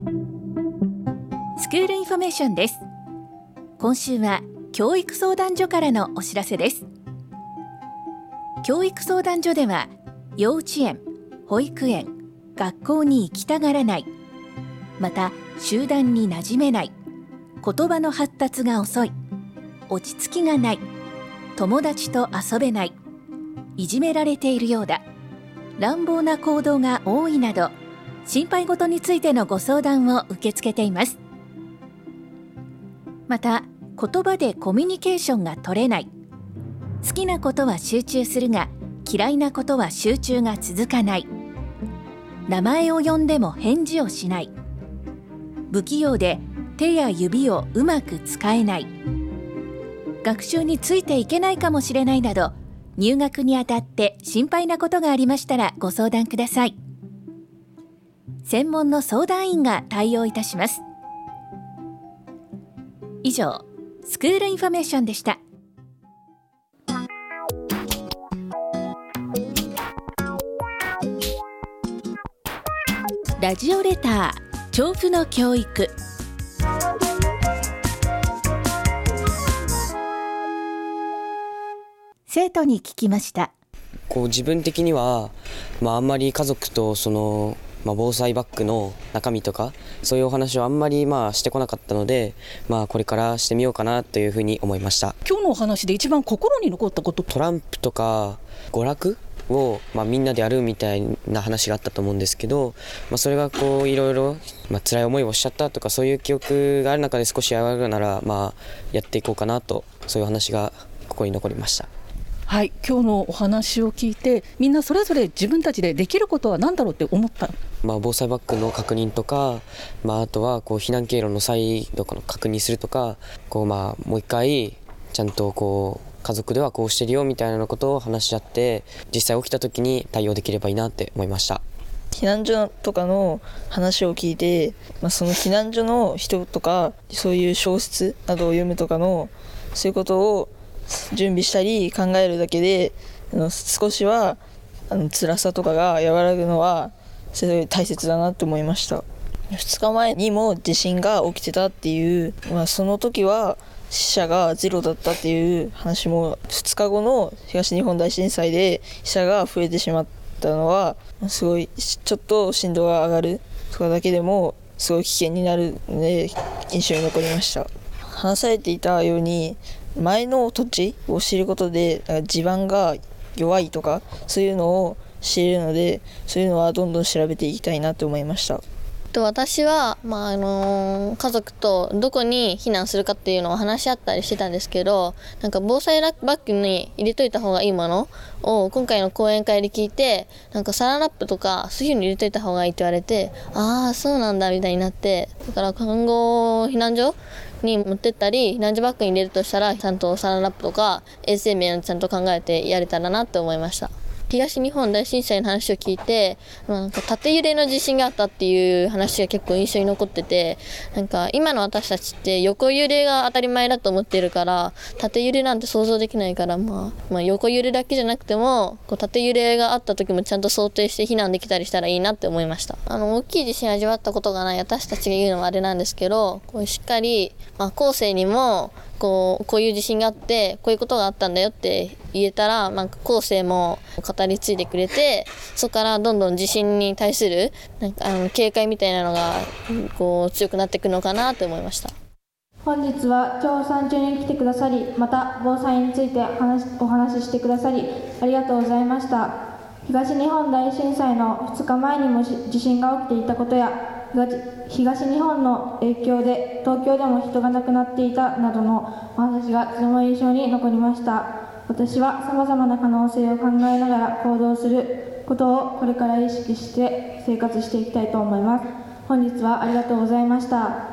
スクールインフォメーションです。今週は教育相談所からのお知らせです。教育相談所では幼稚園、保育園、学校に行きたがらない、また集団に馴染めない、言葉の発達が遅い、落ち着きがない、友達と遊べない、いじめられているようだ、乱暴な行動が多いなど、心配事についてのご相談を受け付けています。また、言葉でコミュニケーションが取れない、好きなことは集中するが嫌いなことは集中が続かない、名前を呼んでも返事をしない、不器用で手や指をうまく使えない、学習についていけないかもしれないなど、入学にあたって心配なことがありましたらご相談ください。専門の相談員が対応いたします。以上、スクールインフォメーションでした。ラジオレター、調布の教育。生徒に聞きました。 自分的には、あんまり家族と防災バッグの中身とかそういうお話をあんまりしてこなかったので、これからしてみようかなというふうに思いました。 今日のお話で一番心に残ったこと、 トランプとか娯楽を、みんなでやるみたいな話があったと思うんですけど、それがいろいろ辛い思いをしちゃったとかそういう記憶がある中で少し和らぐなら、やっていこうかなと、そういう話がここに残りました。 はい、今日のお話を聞いて、みんなそれぞれ自分たちでできることは何だろうって思った？ 防災バッグの確認とか、あとは避難経路の再度の確認するとか、もう一回ちゃんと家族ではこうしてるよみたいなことを話し合って、実際起きた時に対応できればいいなって思いました。 避難所とかの話を聞いて、その避難所の人とかそういう小説などを読むとかのそういうことを準備したり考えるだけで少しは辛さとかが和らぐのはすごい大切だなと思いました。2日前にも地震が起きてたっていう、その時は死者がゼロだったっていう話も、2日後の東日本大震災で死者が増えてしまったのはすごいちょっと震度が上がるとかだけでもすごい危険になるので印象に残りました。話されていたように前の土地を知ることで地盤が弱いとかそういうのを知れるので、そういうのはどんどん調べていきたいなと思いました。 私は、家族とどこに避難するかっていうのを話し合ったりしてたんですけど、防災バッグに入れといた方がいいものを今回の講演会で聞いて、サランラップとかそういうのに入れといた方がいいって言われて、ああそうなんだみたいになって、だから看護避難所に持ってったり避難所バッグに入れるとしたら、ちゃんとサランラップとか衛生面をちゃんと考えてやれたらなって思いました。東日本大震災の話を聞いて、縦揺れの地震があったっていう話が結構印象に残ってて、今の私たちって横揺れが当たり前だと思ってるから、縦揺れなんて想像できないから、横揺れだけじゃなくても縦揺れがあった時もちゃんと想定して避難できたりしたらいいなって思いました。大きい地震を味わったことがない私たちが言うのはあれなんですけど、しっかり、後世にもこういう地震があってこういうことがあったんだよって言えたら、後世も語り継いでくれて、そこからどんどん地震に対する警戒みたいなのが強くなっていくのかなと思いました。 本日は調布山中に来てくださり、また防災についてお話ししてくださりありがとうございました。東日本大震災の2日前にも地震が起きていたことや、東日本の影響で東京でも人が亡くなっていたなどのお話がとても印象に残りました。私はさまざまな可能性を考えながら行動することをこれから意識して生活していきたいと思います。本日はありがとうございました。